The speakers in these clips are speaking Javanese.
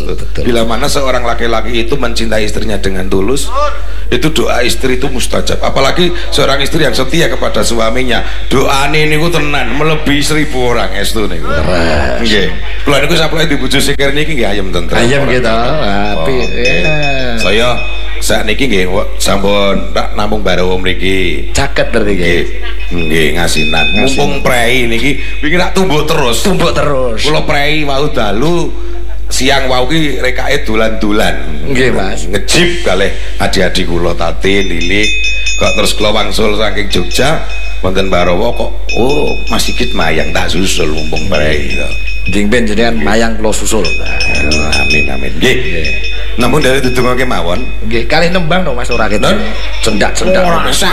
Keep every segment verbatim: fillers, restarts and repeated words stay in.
betul, betul. Bila mana seorang laki-laki itu mencintai istrinya dengan tulus, itu doa istri itu mustajab. Apalagi seorang istri yang setia kepada suaminya, doa ini niku tenan melebihi seribu orang estu niku. Nggih. Kula niku sampun dibujuk sikir niki nggih ayem tentrem. Ayem gitu. Apik. Saya saat niki nggih sampun tak namung bareng mriki. Caket berarti nggih. Nggih ngasinan. Mumpung prei niki wingi tak tumbuk terus. Tumbuk terus. Kula prei wau dalu siang wau ki rekake dolan-dolan. Nggih, Mas. Ngejip kalih adik-adik kula Tati, Lili. Kok terus kula wangsul saking Jogja wonten Barawa kok oh Mas Sigit mayang tak susul mumpung prei to. Ding ben jenengan mayang kula susul. Amin amin. Nggih. Namun dari didongake mawon. Nggih, kalih nembang to Mas ora ketok. Cendak-cendak ora sah.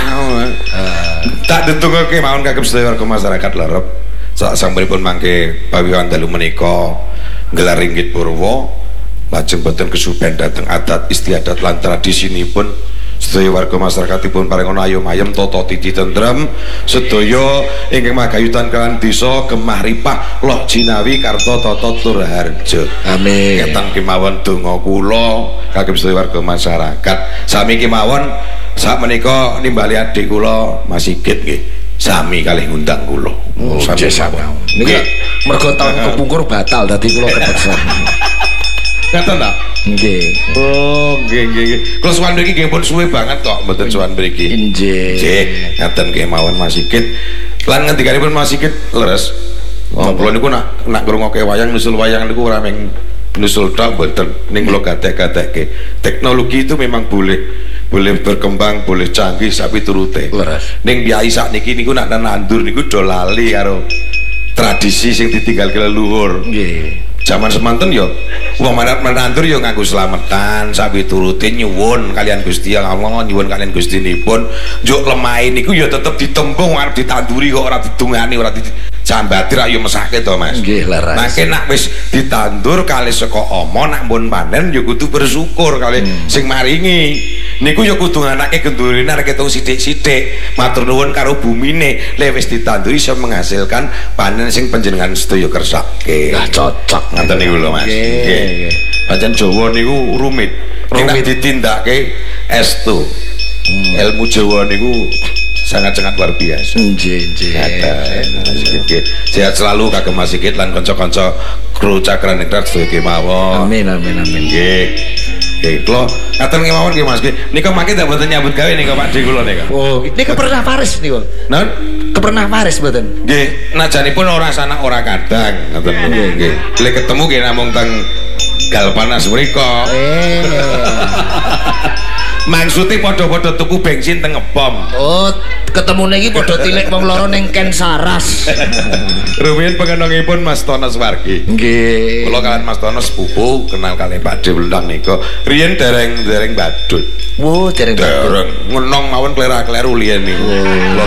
Tak didongake mawon kagem sedaya warga masyarakat Lerep. Sak sampunipun mangke pawiwan dalu menika gelar ringgit purwa lajeng boten kesuben dhateng adat istiadat lan tradisinipun sedaya warga masyarakatipun paringono ayom ayem tata titi tentrem sedaya ingkang magayutan kalian desa Gemah Ripah Loh Jinawi Karta Tata Turharjo. Amin. Ngeten kemawon donga kula kagem sedaya warga masyarakat. Sami kemawon sak menika nimbali adik kula Mas Sigit nggih. Sami kalih ngundang kula. Oh, sami sawang. Niki mergo taun kepungkur batal dadi kula kepeksa. Ngaten ta? Nggih. Oh, nggih nggih nggih. Kula sowan mriki nggih pun suwe banget kok mboten sowan mriki. Nggih. Nggih, ngaten nggih mawon Mas Sigit. Lan ngendikanipun Mas Sigit leres. Oh, kula niku nak nak ngrungokke wayang nusul wayang niku ora meng nusul tok mboten ning kula gatek-gatekke. Teknologi itu memang boleh boleh berkembang, boleh canggih sapi turute. Leres. Ning biayi sakniki niku nak nandur niku do lali karo tradisi sing ditinggalke leluhur. Nggih. Zaman semanten yo wong manat menandur yo nganggo slametan sapi turute nyuwun kalian Gusti Allah nyuwun kalian Gustinipun njuk lemahe niku yo tetep ditembung arep ditanduri kok ora didungani ora dicambati ra yo mesake to Mas. Nggih leres. Mangke nak wis ditandur kali saka ama nak mbon panen yo kudu bersyukur kali hmm. sing maringi niku yo kudu nganake gendurine arek ketung sithik-sithik matur nuwun karo bumine le wis ditanduri iso menghasilkan panen sing panjenengan sedaya kersake. Lah cocok ngaten niku lho Mas. Nggih. Pancen Jawa niku rumit. Rumit ditindakake estu. Hmm. Ilmu Jawa niku sangat-sangat luar biasa. Nggih, nggih. Ngaten. Sehat selalu kagem Mas Sigit lan kanca-kanca kru Cakra Ningrat sedaya mawon. Amin amin amin. Nggih. Nggih, kula ngaten kemawon nggih Mas. Nika mangke tak mboten nyambut gawe nika Pak Dik kula nika. Oh, nika pernah Paris niku. Nah, kepernah Paris mboten? Nggih, najanipun ora sanak ora kadang ngoten nggih nggih. Lek ketemu nggih namung teng Galpanas mriko. Eh. Maksudnya padha-padha tuku bensin teng ngebom. Oh, ketemune iki padha tilik wong loro ning Ken Saras. Rumiyin pengenongipun Mas Tono Swargi. Nggih. Kula kalian Mas Tono sepupu kenal kali Pak De Blendang nika. Riyen dereng-dereng badut. Oh, dereng badut. Dereng ngenong mawon klera-kleru liyen niku. Kula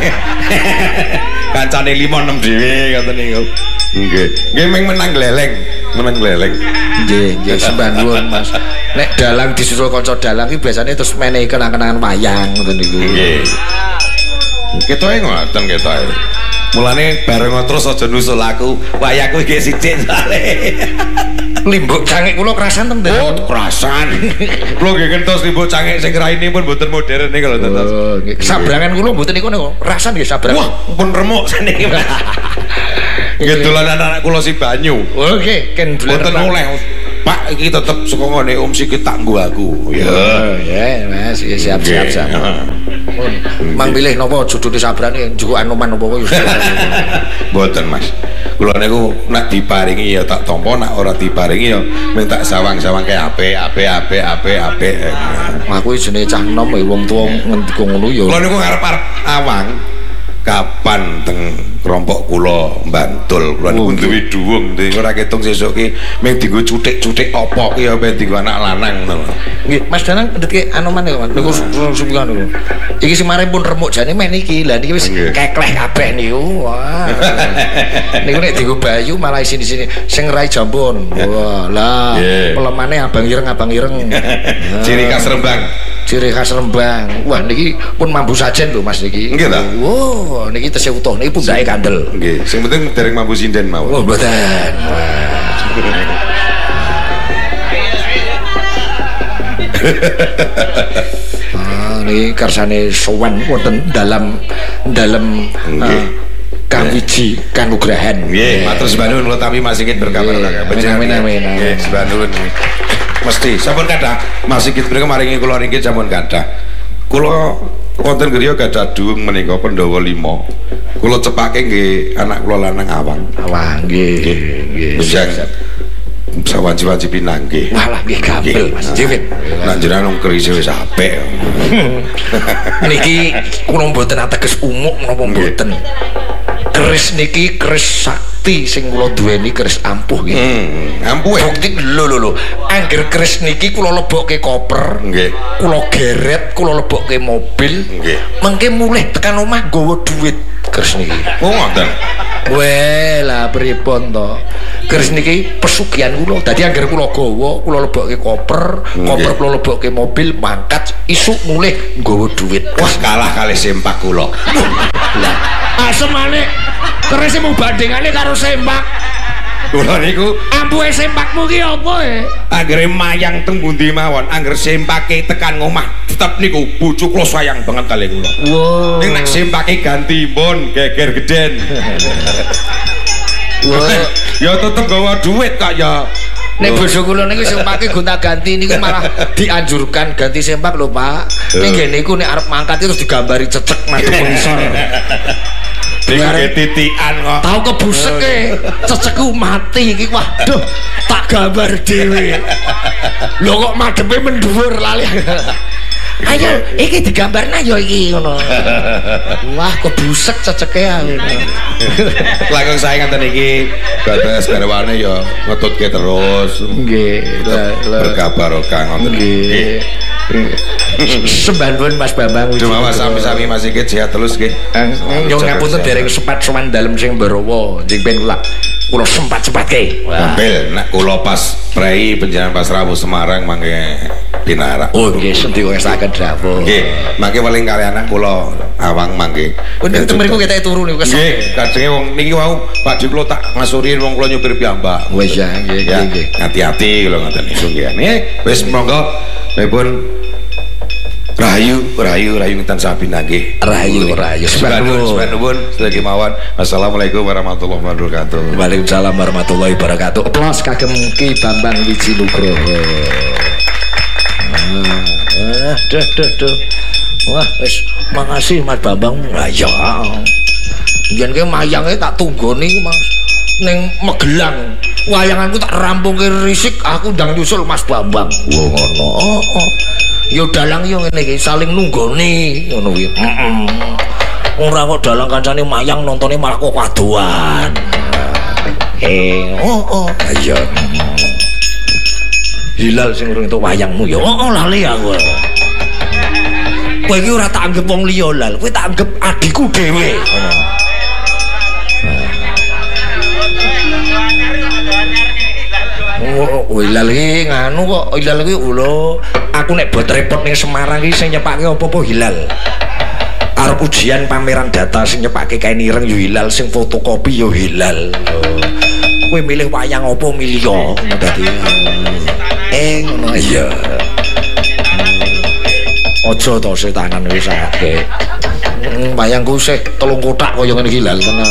kancane lima enam dhewe ngoten niku. Nggih. Nggih meng menang gleleng, menang gleleng. Nggih, nggih sembah nuwun Mas. Nek dalang disusul kanca dalang iki biasane terus menehi kenang-kenangan wayang ngoten niku. Nggih. Ketoke ngoten ketoke. Mulane bareng terus aja nusul aku, wayangku iki sithik sale. Limbuk cangik kula krasan teng dalan. Oh, krasan. Kula nggih kentos limbuk cangik sing rainipun mboten modern niku lho tentos. Oh, nggih. Sabrangan kula mboten niku niku. Rasan nggih sabrangan. Wah, pun remuk saniki. Nggih dolanan anak kula si banyu. Oh, nggih, ken dolan. Mboten oleh. Pak iki tetep saka ngene Om Sigit tak nggo aku. Ya, ya Mas, siap siap siap. Mang pilih napa judule sabrane njukukan oman napa kok. Mboten Mas. Kula niku nek diparingi ya tak tampa, nek ora diparingi ya minta sawang-sawang kaya apik apik apik apik apik. Aku jenenge cah enom wong tuwa ngendika ngono ya. Kula niku ngarep-arep awang kapan teng kelompok kula Bantul kula niku duwe duwung ora ketung sesuk ki mung dienggo cuthik-cuthik apa ki ya ben dienggo anak lanang ngono. Nggih, Mas Danang ndeke anoman niku niku sumpikan niku. Iki semare pun remuk jane meh niki. Lah niki wis kekleh kabeh niku. Wah. Niku nek dienggo Bayu malah isine-isine sing rai jambon. Wah, lah pelemane abang ireng abang ireng. Ciri khas Rembang. Ciri khas Rembang. Wah niki pun mambu sajen lho Mas niki. Nggih ta? Wow, niki tesih utuh niki pundake kandel. Nggih, sing penting dereng mambu sinden mawon. Oh, mboten. Ah, niki kersane sowan wonten dalam dalam Kang Wiji Kanugrahan. Nggih, matur sembah nuwun kula tampi Mas Sigit berkabar lah. Amin amin. Nggih, sembah nuwun. Mesti sampun kathah Mas Sigit mriki maringi kula ringkih sampun kathah. Kula wonten griya gadah duung menika Pandhawa lima. Kula cepake nggih anak kula lanang Awang. Awang nggih nggih. Sawanci-wanci pinanggih. Walah nggih gampil Mas Jewit. Nek jenengan wong kerise wis apik. Niki kula mboten ateges umuk menapa mboten. Keris niki keris sakti sing kula duweni keris ampuh nggih. Hmm, ampuh. Bukti lho lho lho. Angger keris niki kula lebokke koper. Nggih. Kula geret, kula lebokke mobil. Nggih. Mengke mulih tekan omah nggawa duit keris niki. Oh ngoten. Weh lah pripun to. Keris niki pesugihan kula. Dadi angger kula gawa, kula lebokke koper, koper kula lebokke mobil, mangkat isuk mulih nggawa duit. Wah kalah kalih sempak kula. Lah, asemane keris mung bandingane karo sempak. Kula niku ampuhe sempakmu ki apa e? Anggere mayang teng pundi mawon, angger sempake tekan ngomah, tetep niku bojo kula sayang banget kali kula. Wow. Ning nek sempake ganti pun geger geden. Wah, ya tetep gawa duit kok ya. nek bojo kula niku sempake gonta-ganti niku malah dianjurkan ganti sempak lho, Pak. Ning ngene niku nek arep mangkat terus digambari cecek madhep ngisor. Dengar titian kok. Tahu kebuseke, cecekku mati iki. Waduh, tak gambar dhewe. Lho kok madhepe mendhuwur lali. Ayo, iki digambarna ya iki ngono. Wah, kebusek ceceke aku. Langkung saya ngaten iki batas garwane ya ngetutke terus. Nggih, berkabar kang ngoten nggih. Sembah nuwun Mas Bambang. Cuma sami-sami Mas Sigit sehat terus nggih. Nyuwun ngapunten dereng sempat sowan dalem sing Barawa, njing ben kula kula sempat-sempatke. Tampil nek kula pas prei penjenengan pas rawuh Semarang mangke pinarak. Oh nggih, sendi ngesaken dawuh. Nggih, mangke weling kali anak kula Awang mangke. Oh nek mriku ketek turu niku kesel. Nggih, kadenge wong niki wau Pak Diplo tak ngasuri wong kula nyupir piyambak. Wis ya, nggih nggih. Hati-hati kula ngoten niku nggih. Nggih, wis monggo pripun Rahayu, rahayu, rahayu tansah pinanggih. Rahayu, rahayu. Sembah nuwun, sedaya mawon. Assalamualaikum warahmatullahi wabarakatuh. Waalaikumsalam warahmatullahi wabarakatuh. Aplaus kagem Ki Bambang Wiji Nugroho. Ah, duh duh duh. Wah, wis makasih Mas Bambang. Lah ya. Yen ki mayange tak tunggoni Mas. Ning Magelang. Wayanganku tak rampungke risik, aku ndang nyusul Mas Bambang. Wah ngono. Oh. Yo dalang yo ngene iki saling nunggoni ngono kuwi. Heeh. Ora kok dalang kancane mayang nontone malah kok kadoan. Eh, oh oh, ayo. Hilal sing urung entuk wayangmu ya. Oh, lali aku. Kowe iki ora tak anggap wong liya lal, kowe tak anggap adikku dhewe. Ngono. Oh, Hilal iki nganu kok. Hilal iki ulo. Aku nek bot repot ning Semarang iki sing nyepake apa-apa Hilal. Arep ujian pameran data sing nyepake kain ireng yo Hilal, sing fotokopi yo Hilal. Kowe milih wayang apa milih yo. Dadi eh ngono ya. Aja to setanan wis akeh. Wayangku sih telung kotak kaya ngene Hilal tenan.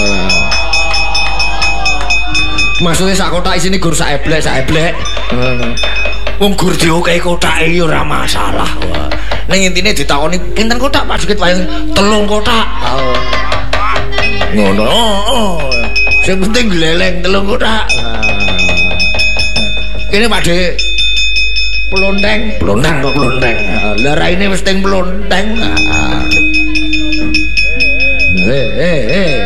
Maksudnya sak kotak isine gur sak eblek sak eblek. Wong gur diokehi kotake ya ora masalah. Ning intine ditakoni pinten kotak Pak Sigit wayang telung kotak. Ngono. Sing penting gleleng telung kotak. Kene Pak Dik. Plonteng, plonteng kok plonteng. Lah raine wis teng plonteng. Eh eh eh.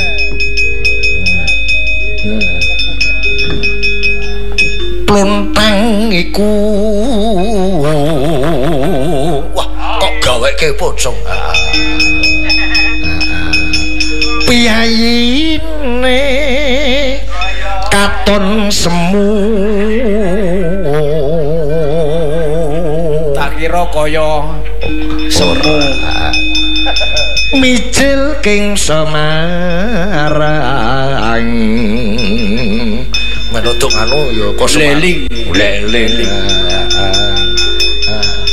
Plonteng iku wah kok gaweke pocong. Piyayine katon semu tak kira kaya semu mijil king Semarang menutuk anu ya kok leling leling